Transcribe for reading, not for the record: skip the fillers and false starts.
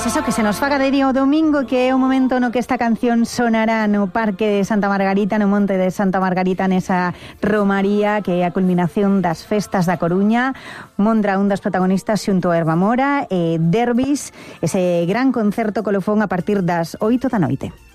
Pois eso, que se nos faga de día o domingo, que é o momento no que esta canción sonará no Parque de Santa Margarita, no Monte de Santa Margarita, nesa romaría que é a culminación das festas da Coruña. Mondra, un das protagonistas xunto a Herba Mora, Derbis, ese gran concerto colofón a partir das 8 da noite.